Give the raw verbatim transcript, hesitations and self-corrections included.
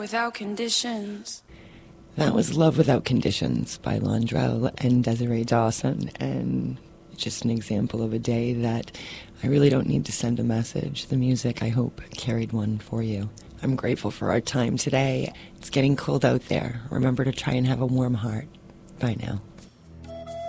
Without Conditions. That was Love Without Conditions by Londrell and Desiree Dawson, and just an example of a day that I really don't need to send a message. The music, I hope, carried one for you. I'm grateful for our time today. It's getting cold out there. Remember to try and have a warm heart. Bye now.